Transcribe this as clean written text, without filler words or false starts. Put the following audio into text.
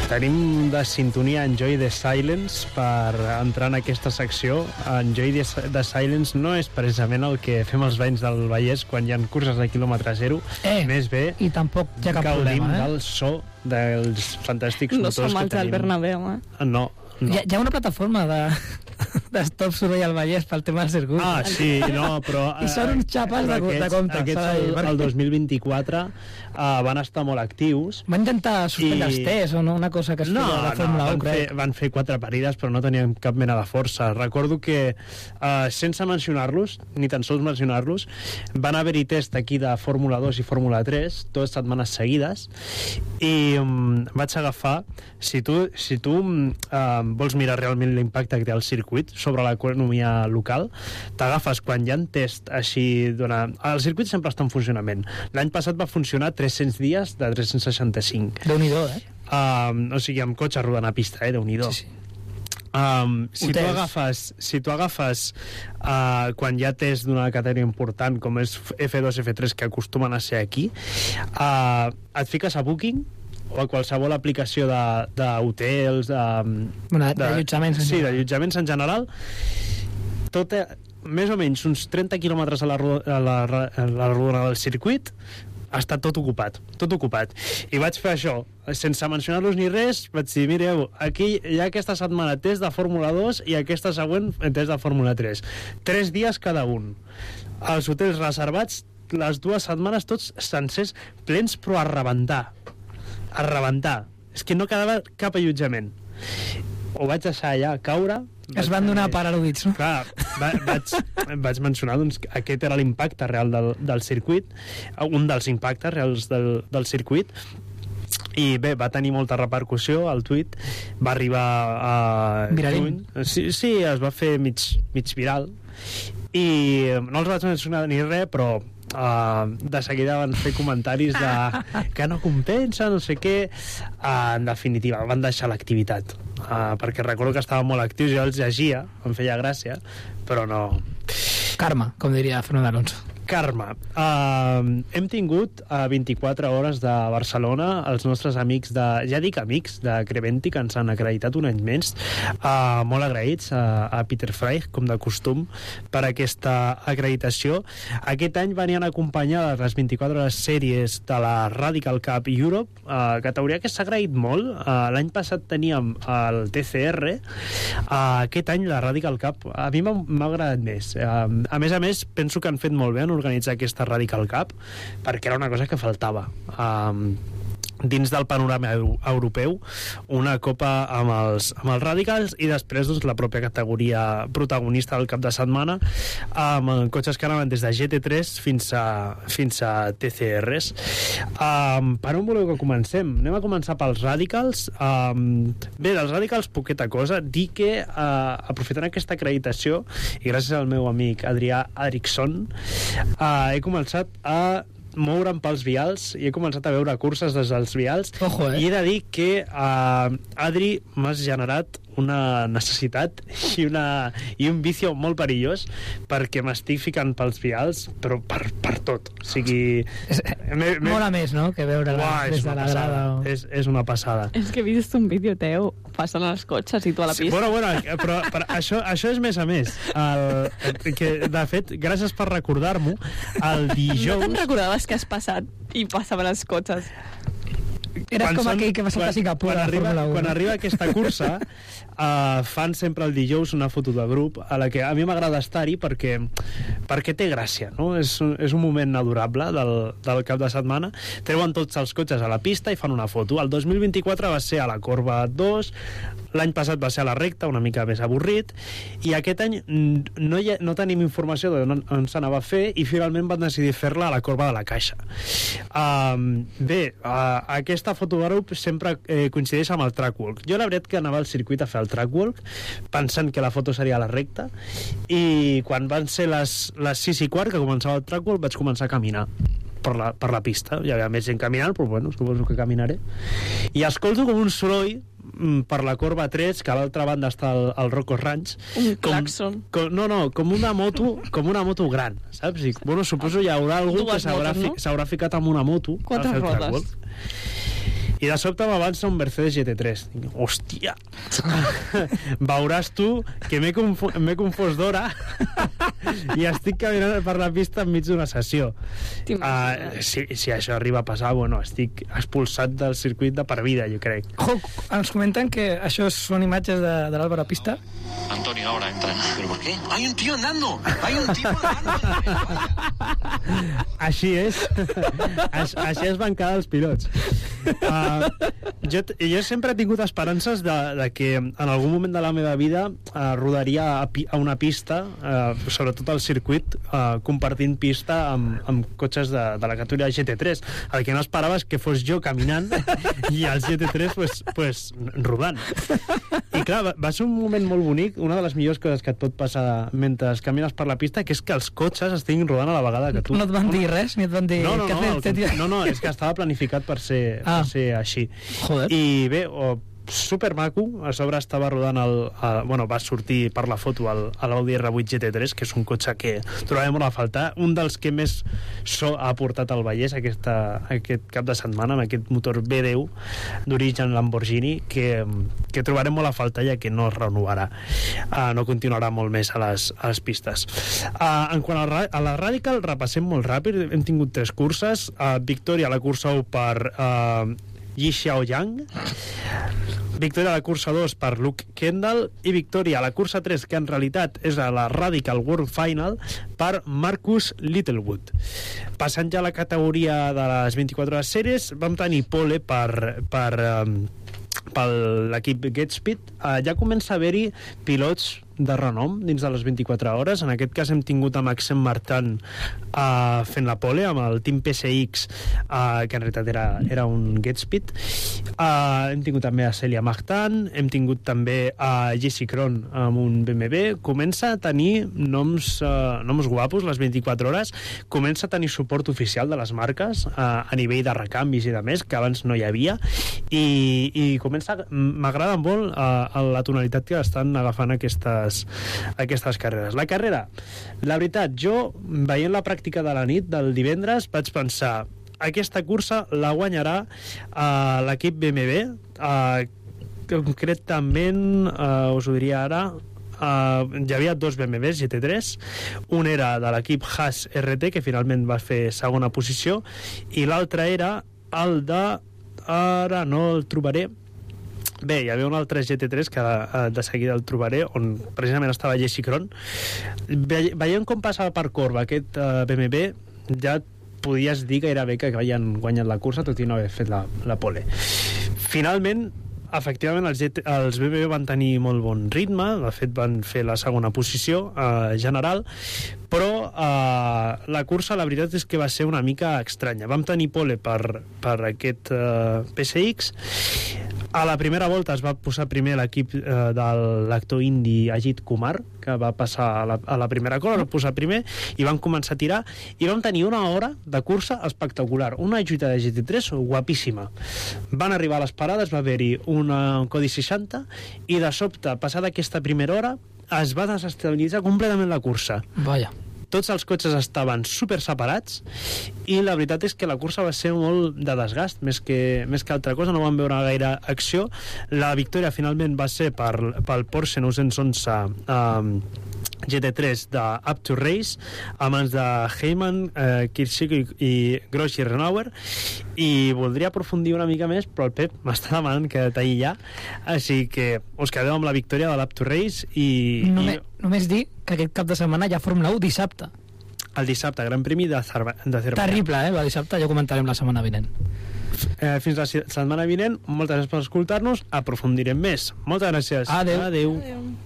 Tenim de sintonia Enjoy the Silence per entrar en aquesta secció. Enjoy the Silence no és precisament el que fem els veïns del Vallès quan hi ha curses de quilòmetre zero. Més bé, i tampoc hi ha cap gaudim problema, del so dels fantàstics motors que tenim. No som els del Bernabéu, No. Hi ha una plataforma de Stop Soroll al Vallès pel tema del circuit. Sí, no, però... I són uns xapes de compte. Aquests, el 2024, van estar molt actius. Van intentar suspendre els tests o no? Una cosa que es feia a la Fórmula 1, crec. Van fer 4 parides, però no tenien cap mena de força. Recordo que, sense mencionar-los, ni tan sols mencionar-los, van haver-hi test aquí de Fórmula 2 i Fórmula 3, 2 setmanes seguides, i vaig agafar... Si tu vols mirar realment l'impacte que té el circuit sobre l'economia local, t'agafes quan hi ha test així... El circuit sempre està en funcionament. L'any passat va funcionar 300 dies de 365. Déu-n'hi-do, O sigui, amb cotxe rodant a pista, Déu-n'hi-do. Sí. Si tu agafes quan hi ha test d'una categoria important com és F2, F3, que acostumen a ser aquí, et fiques a Booking o a qualsevol aplicació d'hotels, d'allotjaments sí, d'allotjaments en general, tot més o menys uns 30 quilòmetres a la rodona del circuit està tot ocupat. I vaig fer això, sense mencionar-los ni res, vaig dir, mireu, aquí hi ha aquesta setmana test de Fórmula 2 i aquesta següent test de Fórmula 3. 3 dies cada un. Els hotels reservats, les 2 setmanes, tots sencers, plens, però a rebentar. És que no quedava cap allotjament. Ho vaig deixar allà caure. Es van donar per al·ludits, no? Clar, vaig mencionar que aquest era l'impacte real del circuit, un dels impactes reals del circuit, i bé, va tenir molta repercussió el tuit, va arribar a juny. Sí, es va fer mig viral, i no els vaig mencionar ni res, però de seguida van fer comentaris que no compensa, no sé què. En definitiva, van deixar l'activitat, perquè recordo que estaven molt actius, jo els llegia, em feia gràcia, però no... Karma, com diria Fernando Alonso. Karma. Hem tingut 24 hores de Barcelona, els nostres amics ja dic amics, de Creventi, que ens han acreditat un any més. Molt agraïts a Peter Frey, com de costum, per aquesta acreditació. Aquest any venien acompanyades les 24 hores sèries de la Radical Cup Europe, categoria que s'ha agraït molt. L'any passat teníem el TCR, aquest any la Radical Cup a mi m'ha agradat més. A més, penso que han fet molt bé en organitzar aquesta Radical Cup, perquè era una cosa que faltava. Dins del panorama europeu, una copa amb els radicals i després la pròpia categoria protagonista del cap de setmana, amb cotxes que anaven des de GT3 fins a TCRs. Per on voleu que comencem? Anem a començar pels radicals. Bé, dels radicals poqueta cosa, dir que aprofitant aquesta acreditació i gràcies al meu amic Adrià Eriksson, he començat a moure'm pels vials i he començat a veure curses des dels vials. I he de dir que Adri m'has generat una necessitat i un vicio molt perillós, perquè m'estic ficant pels vials, però per tot. O sigui... Mola més, no?, que veure-la des de la grada. És una passada. És que he vist un vídeo teu passant els cotxes i tu a la pista. Bueno, però això és més a més. Que, de fet, gràcies per recordar-m'ho, el dijous... No te'n recordaves que has passat i passaven els cotxes? Eres com aquell que va saltar a Singapur a la Fórmula 1. Quan arriba aquesta cursa, fan sempre el dijous una foto de grup a la que a mi m'agrada estar-hi perquè té gràcia, no? És un moment adorable del cap de setmana. Treuen tots els cotxes a la pista i fan una foto. El 2024 va ser a la corba 2, l'any passat va ser a la recta, una mica més avorrit, i aquest any no tenim informació d'on s'anava a fer i finalment van decidir fer-la a la corba de la Caixa. Bé, aquesta fotogrup sempre coincideix amb el trackwalk. Jo la veritat que anava al circuit a fer el trackwalk pensant que la foto seria a la recta, i quan van ser les 6:15 que començava el trackwalk vaig començar a caminar per la pista. Hi havia més gent caminant, però bueno, suposo que caminaré. I escolto com un soroll per la corba 3, que a l'altra banda està el Rocco Ranch. Un claxon. Com una moto gran, saps? I, bueno, suposo hi haurà algú que s'haurà ficat amb una moto. 4 rodes. I I de sobte m'avança un Mercedes GT3. Dic, hòstia, veuràs tu que m'he confós d'hora i estic caminant per la pista enmig d'una sessió. Si això arriba a passar, bueno, estic expulsat del circuit de per vida, jo crec. Ens comenten que això són imatges de l'Álvaro a pista. Antonio ahora entra. ¿Pero por qué? ¡Hay un tío andando! ¡Hay un tío andando! Així és. Així es van quedar els pilots. Jo sempre he tingut esperances de que en algun moment de la meva vida rodaria a una pista, sobretot al circuit, compartint pista amb cotxes de la categoria GT3. El que no esperava és que fos jo caminant i els GT3 pues, rodant. I clar, va ser un moment molt bonic, una de les millors coses que et pot passar mentre camines per la pista, que és que els cotxes estiguin rodant a la vegada que tu. No et van dir res? Ni et van dir... No, és que estava planificat per ser així. Joder. I bé, super maco, a sobre estava rodant va sortir per la foto l'Audi R8 GT3, que és un cotxe que trobem molt a faltar, un dels que més so ha aportat al Vallès aquest cap de setmana, amb aquest motor V10 d'origen Lamborghini, que trobarem molt a faltar, ja que no es renovarà, no continuarà molt més a les pistes. En quant a la Radical, repassem molt ràpid, hem tingut 3 curses, victòria a la cursa 1 per Yi Xiaoyang, victòria a la cursa 2 per Luke Kendall i victòria a la cursa 3, que en realitat és a la Radical World Final, per Marcus Littlewood. Passant ja a la categoria de les 24 hores sèries, vam tenir pole per l'equip GetSpeed. Ja comença a haver-hi pilots de renom dins de les 24 hores. En aquest cas hem tingut a Maxime Martin fent la pole amb el Team PSX, que en realitat era un GetSpeed. Hem tingut també a Celia Martin, hem tingut també a Jesse Krohn amb un BMW. Comença a tenir noms guapos les 24 hores, comença a tenir suport oficial de les marques a nivell de recanvis i de més, que abans no hi havia, i m'agrada molt la tonalitat que estan agafant aquestes carreres. La carrera, la veritat, jo veient la pràctica de la nit del divendres vaig pensar, aquesta cursa la guanyarà l'equip BMW, concretament us ho diria ara, hi havia 2 BMWs GT3, un era de l'equip Haas RT, que finalment va fer segona posició, i l'altre era el de, ara no el trobaré, bé, hi havia un altre GT3 que de seguida el trobaré, on precisament estava Jesse Krohn. Veient com passava per corba aquest BMW, ja podies dir gairebé que havien guanyat la cursa, tot i no haver fet la pole. Finalment, efectivament, els BMW van tenir molt bon ritme, de fet van fer la segona posició general, però la cursa la veritat és que va ser una mica estranya. Vam tenir pole per aquest PSX. A la primera volta es va posar primer l'equip de l'actor indi Ajit Kumar, que va passar a la primera cola, va posar primer, i van començar a tirar, i vam tenir una hora de cursa espectacular, una lluita de GT3 guapíssima. Van arribar a les parades, va haver-hi un codi 60, i de sobte, passada aquesta primera hora, es va desestabilitzar completament la cursa. Vaja. Tots els cotxes estaven super separats i la veritat és que la cursa va ser molt de desgast, més que altra cosa, no vam veure gaire acció. La victòria finalment va ser pel Porsche 911 GT3 de Up to Race, a mans de Heyman, Kirchhoff i Grossi Renauer, i voldria aprofundir una mica més, però el Pep m'està demanant que detalli ja, així que us quedeu amb la victòria de l'Up to Race i... Només dir que aquest cap de setmana hi ha Fórmula 1 dissabte. El dissabte, Gran Premi d'Azerbaidjan. Terrible, el dissabte, ja ho comentarem la setmana vinent. Fins la setmana vinent, moltes gràcies per escoltar-nos, aprofundirem més. Moltes gràcies. Adéu. Adéu.